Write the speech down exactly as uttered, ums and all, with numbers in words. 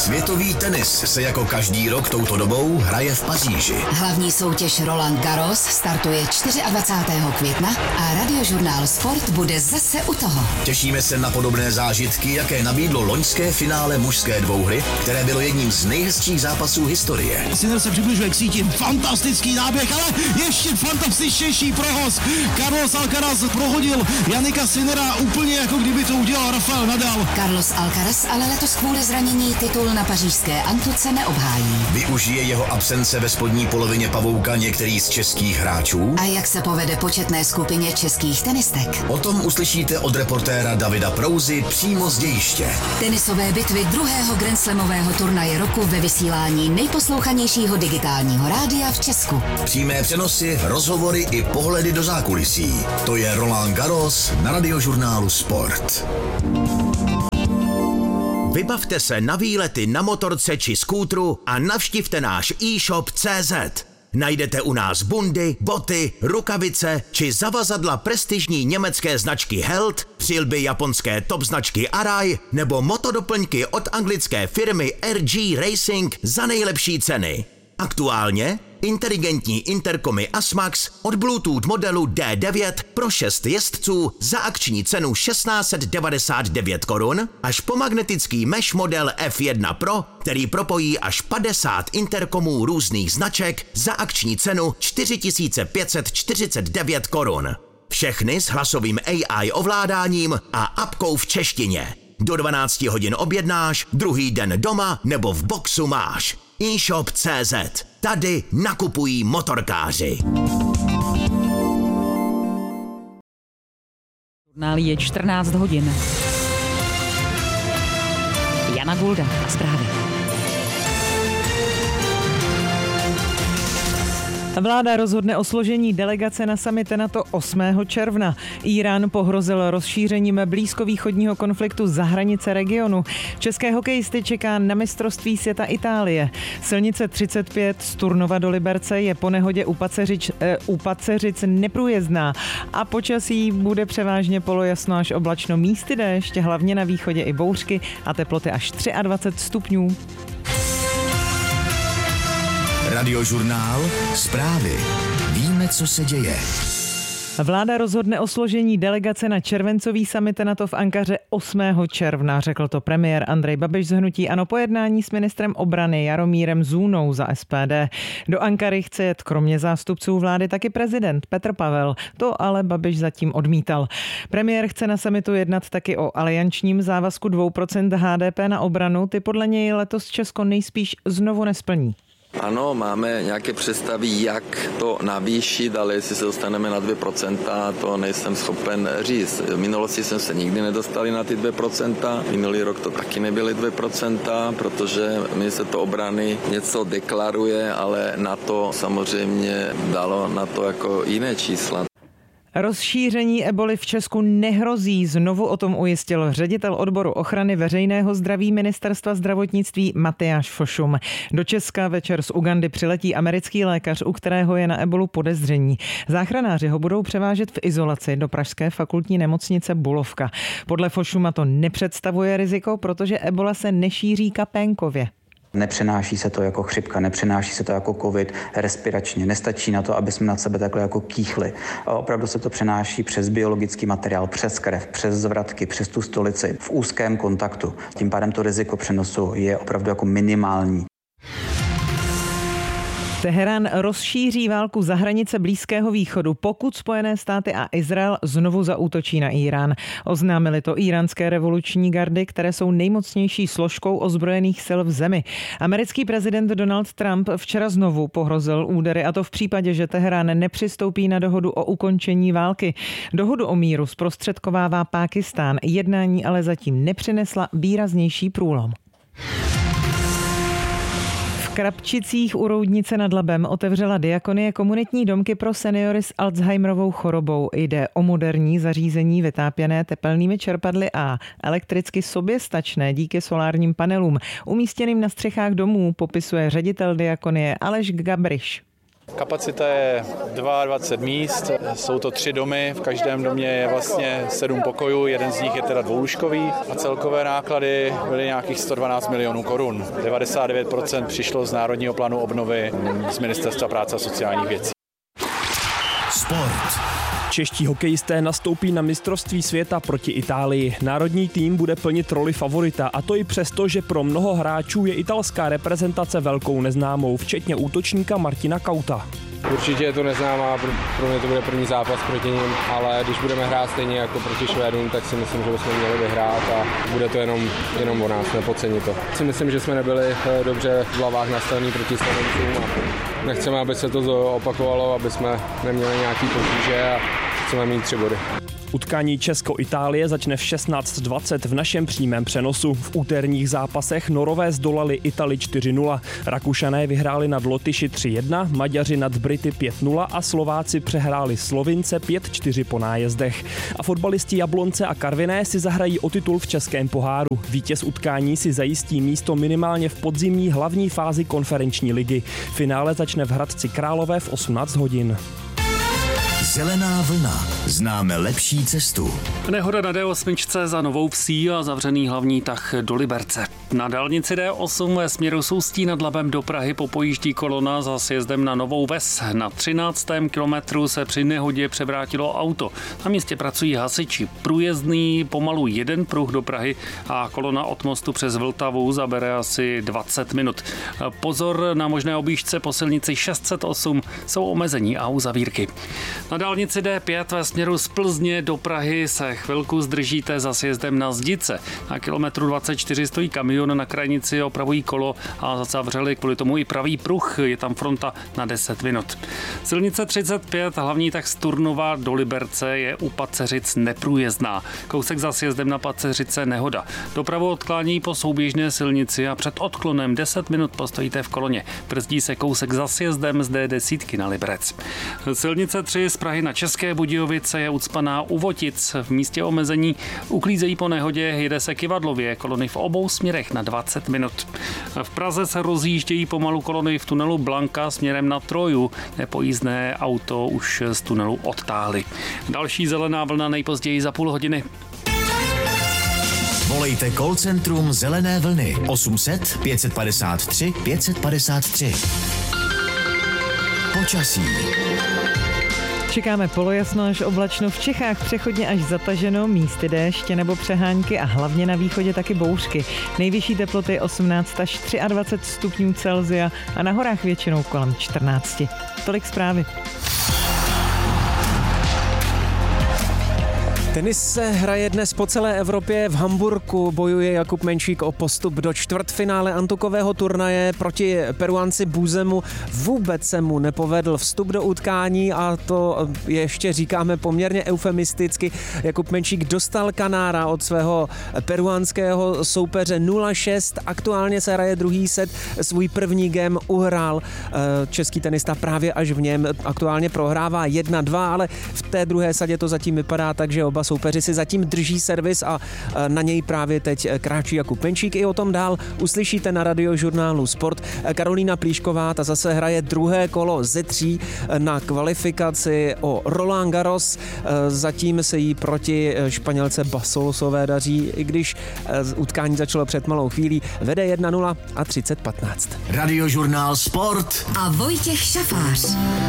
Světový tenis se jako každý rok touto dobou hraje v Paříži. Hlavní soutěž Roland Garros startuje dvacátého čtvrtého května a Radiožurnál Sport bude zase u toho. Těšíme se na podobné zážitky, jaké nabídlo loňské finále mužské dvouhry, které bylo jedním z nejhezčích zápasů historie. Sinner se přibližuje k síti, fantastický náběh, ale ještě fantastičtější prohoz. Carlos Alcaraz prohodil Jannika Sinnera úplně jako kdyby to udělal Rafael Nadal. Carlos Alcaraz ale letos kvůli zranění titul na pařížské antuce neobhájí. Využije jeho absence ve spodní polovině pavouka některý z českých hráčů? A jak se povede početné skupině českých tenistek? O tom uslyšíte od reportéra Davida Prouzy přímo z dějiště. Tenisové bitvy druhého grandslamového turnaje roku ve vysílání nejposlouchanějšího digitálního rádia v Česku. Přímé přenosy, rozhovory i pohledy do zákulisí. To je Roland Garros na Radiožurnálu Sport. Vybavte se na výlety na motorce či skútru a navštivte náš e-shop tečka cé zet. Najdete u nás bundy, boty, rukavice či zavazadla prestižní německé značky Held, přilby japonské top značky Arai nebo motodoplňky od anglické firmy R G Racing za nejlepší ceny. Aktuálně inteligentní interkomy Asmax od Bluetooth modelu D devět pro šest jezdců za akční cenu šestnáct set devadesát devět korun až po magnetický mesh model F jedna Pro, který propojí až padesát interkomů různých značek za akční cenu čtyři tisíce pět set čtyřicet devět korun. Všechny s hlasovým A I ovládáním a apkou v češtině. Do dvanácti hodin objednáš, druhý den doma nebo v boxu máš. e-shop tečka cé zet. Tady nakupují motorkáři. Žurnál je čtrnáct hodin. Jana Gulda a zprávy. Vláda rozhodne o složení delegace na summit NATO osmého června. Írán pohrozil rozšířením blízkovýchodního konfliktu za hranice regionu. České hokejisty čeká na mistrovství světa Itálie. Silnice třicet pět z Turnova do Liberce je po nehodě u, Paceřič, eh, u Paceřic neprůjezdná a počasí bude převážně polojasno až oblačno, místy déšť, hlavně na východě i bouřky a teploty až dvacet tři stupňů. Radiožurnál Zprávy. Víme, co se děje. Vláda rozhodne o složení delegace na červencový summit NATO v Ankaře osmého června, řekl to premiér Andrej Babiš z hnutí ANO po jednání s ministrem obrany Jaromírem Zůnou za S P D. Do Ankary chce jet kromě zástupců vlády taky prezident Petr Pavel. To ale Babiš zatím odmítal. Premiér chce na summitu jednat taky o aliančním závazku dvě procenta H D P na obranu. Ty podle něj letos Česko nejspíš znovu nesplní. Ano, máme nějaké představy, jak to navýšit, ale jestli se dostaneme na dvě procenta, to nejsem schopen říct. V minulosti jsme se nikdy nedostali na ty dvě procenta, minulý rok to taky nebyly dvě procenta, protože ministerstvo obrany něco deklaruje, ale na to samozřejmě dalo na to jako jiné čísla. Rozšíření eboli v Česku nehrozí, znovu o tom ujistil ředitel odboru ochrany veřejného zdraví Ministerstva zdravotnictví Matyáš Fošum. Do Česka večer z Ugandy přiletí americký lékař, u kterého je na ebolu podezření. Záchranáři ho budou převážet v izolaci do pražské fakultní nemocnice Bulovka. Podle Fošuma to nepředstavuje riziko, protože ebola se nešíří kapénkově. Nepřenáší se to jako chřipka, nepřenáší se to jako covid, respiračně. Nestačí na to, aby jsme nad sebe takhle jako kýchli. A opravdu se to přenáší přes biologický materiál, přes krev, přes zvratky, přes tu stolici, v úzkém kontaktu. Tím pádem to riziko přenosu je opravdu jako minimální. Teherán rozšíří válku za hranice Blízkého východu, pokud Spojené státy a Izrael znovu zaútočí na Írán. Oznámili to íránské revoluční gardy, které jsou nejmocnější složkou ozbrojených sil v zemi. Americký prezident Donald Trump včera znovu pohrozil údery, a to v případě, že Teherán nepřistoupí na dohodu o ukončení války. Dohodu o míru zprostředkovává Pákistán, jednání ale zatím nepřinesla výraznější průlom. V Krapčicích u Roudnice nad Labem otevřela Diakonie komunitní domky pro seniory s Alzheimerovou chorobou. Jde o moderní zařízení vytápěné tepelnými čerpadly a elektricky soběstačné díky solárním panelům umístěným na střechách domů, popisuje ředitel Diakonie Aleš Gabriš. Kapacita je dvacet dva míst, jsou to tři domy, v každém domě je vlastně sedm pokojů, jeden z nich je teda dvoulůžkový a celkové náklady byly nějakých sto dvanáct milionů korun. devadesát devět procent přišlo z Národního plánu obnovy z Ministerstva práce a sociálních věcí. Sport. Čeští hokejisté nastoupí na mistrovství světa proti Itálii. Národní tým bude plnit roli favorita, a to i přesto, že pro mnoho hráčů je italská reprezentace velkou neznámou, včetně útočníka Martina Kauta. Určitě je to neznámá, pro mě to bude první zápas proti nim, ale když budeme hrát stejně jako proti Švédům, tak si myslím, že bychom měli vyhrát a bude to jenom, jenom o nás, nepodcenit to. Si myslím, že jsme nebyli dobře v hlavách nastavení proti Slovencům a nechceme, aby se to opakovalo, aby jsme neměli nějaký potíže a chceme mít tři body. Utkání Česko-Itálie začne v šestnáct dvacet v našem přímém přenosu. V úterních zápasech Norové zdolali Itali čtyři nula, Rakušané vyhráli nad Lotyši tři jedna, Maďaři nad Brity pět nula a Slováci přehráli Slovince pět čtyři po nájezdech. A fotbalisti Jablonce a Karviné si zahrají o titul v českém poháru. Vítěz utkání si zajistí místo minimálně v podzimní hlavní fázi konferenční ligy. Finále začne v Hradci Králové v osmnáct hodin. Zelená vlna. Známe lepší cestu. Nehoda na D osm za Novou Vsí a zavřený hlavní tah do Liberce. Na dálnici D osm ve směru Soustí nad Labem do Prahy popojíždí kolona za sjezdem na Novou Ves. Na třináctém kilometru se při nehodě převrátilo auto. Na místě pracují hasiči. Průjezdný pomalu jeden pruh do Prahy a kolona od mostu přes Vltavu zabere asi dvacet minut. Pozor na možné objížďce po silnici šest set osm, jsou omezení a uzavírky. Na dálnici D pět ve směru z Plzně do Prahy se chvilku zdržíte za sjezdem na Zdice. Na kilometru dvacet čtyři stojí kamion, na krajnici opravují kolo a zavřeli kvůli tomu i pravý pruh. Je tam fronta na deset minut. Silnice třicet pět, hlavní tak z Turnova do Liberce, je u Paceřic neprůjezdná. Kousek za sjezdem na Paceřice nehoda. Dopravu odklání po souběžné silnici a před odklonem deset minut postojíte v koloně. Brzdí se kousek za sjezdem z D deset na Liberec. Silnice tři z Prahy na České Budějovice je ucpaná u Votic. V místě omezení uklízejí po nehodě, jede se kyvadlově, kolony v obou směrech na dvacet minut. V Praze se rozjíždějí pomalu kolony v tunelu Blanka směrem na Troju. Nepojízdné auto už z tunelu odtáhli. Další zelená vlna nejpozději za půl hodiny. Volejte call centrum Zelené vlny osm set pět padesát tři pět padesát tři. Počasí. Čekáme polojasno až oblačno, v Čechách přechodně až zataženo, místy déště nebo přehánky a hlavně na východě taky bouřky. Nejvyšší teploty osmnáct až dvacet tři stupňů Celsia a na horách většinou kolem čtrnáct. Tolik zprávy. Tenis se hraje dnes po celé Evropě. V Hamburku bojuje Jakub Menšík o postup do čtvrtfinále antukového turnaje proti Peruánci Buzemu. Vůbec se mu nepovedl vstup do utkání a to ještě říkáme poměrně eufemisticky. Jakub Menšík dostal kanára od svého peruánského soupeře nula šest. Aktuálně se hraje druhý set. Svůj první game uhrál český tenista právě až v něm. Aktuálně prohrává jedna dva, ale v té druhé sadě to zatím vypadá tak, že oba soupeři si zatím drží servis a na něj právě teď kráčí Jakub Menšík. I o tom dál uslyšíte na Radiožurnálu Sport. Karolína Plíšková, ta zase hraje druhé kolo ze tří na kvalifikaci o Roland Garros. Zatím se jí proti Španělce Basolosové daří, i když utkání začalo před malou chvílí. Vede jedna nula a třicet patnáct. Radiožurnál Sport a Vojtěch Šafář.